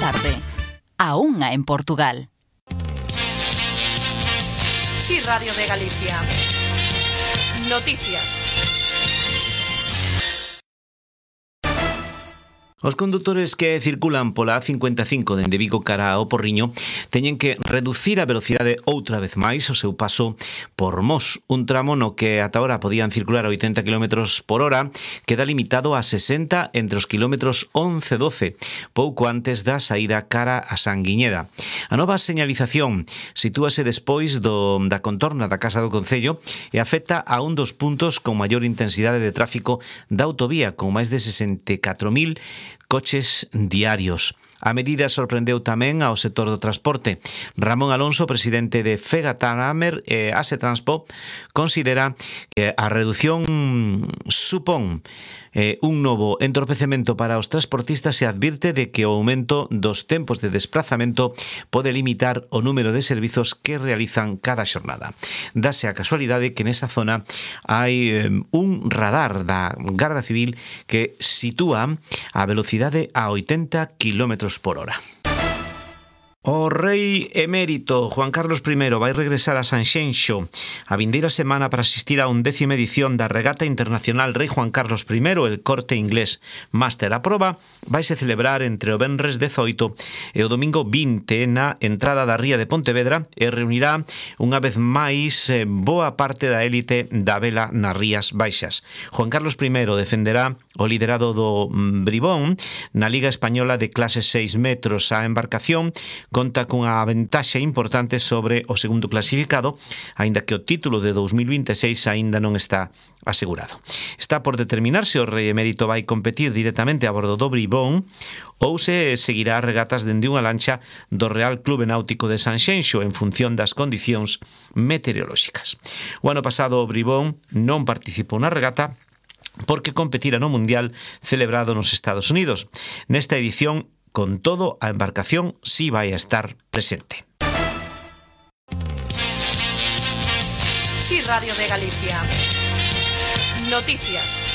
tarde. A 1 en Portugal. Sí, Radio de Galicia. Noticias. Os conductores que circulan pola A55 dende Vigo cara ao Porriño teñen que reducir a velocidade outra vez máis o seu paso por Mos. Un tramo no que ata ahora podían circular a 80 km por hora queda limitado a 60 entre os kilómetros 11 e 12, pouco antes da saída cara a Sanguiñeda. A nova señalización sitúase despois da contorna da Casa do Concello e afecta a un dos puntos con maior intensidade de tráfico da autovía, con máis de 64.000 coches diarios. A medida sorprendeu tamén ao sector do transporte. Ramón Alonso, presidente de Fegatanamer e Ase Transpo, considera que a reducción supón un novo entorpecemento para os transportistas e advirte de que o aumento dos tempos de desplazamento pode limitar o número de servizos que realizan cada xornada. Dase a casualidade que nesa zona hai un radar da Garda Civil que sitúa a velocidade a 80 km por hora. O rei emérito Juan Carlos I vai regresar a Sanxenxo a vindeira semana para asistir a 11ª edición da Regata Internacional Rei Juan Carlos I, el Corte Inglés Master. A proba vaise celebrar entre o venres 18 e o domingo 20 na entrada da ría de Pontevedra e reunirá unha vez máis boa parte da élite da vela nas Rías Baixas. Juan Carlos I defenderá o liderado do Bribón na Liga Española de clase 6 metros. A embarcación conta cunha ventaxe importante sobre o segundo clasificado, aínda que o título de 2026 aínda non está asegurado. Está por determinar se o rei emérito vai competir directamente a bordo do Bribón ou se seguirá regatas dende unha lancha do Real Clube Náutico de Sanxenxo en función das condicións meteorolóxicas. O ano pasado o Bribón non participou na regata porque competira no Mundial celebrado nos Estados Unidos. Nesta edición, con todo, a embarcación sí vai a estar presente. Sí, Radio de Galicia. Noticias.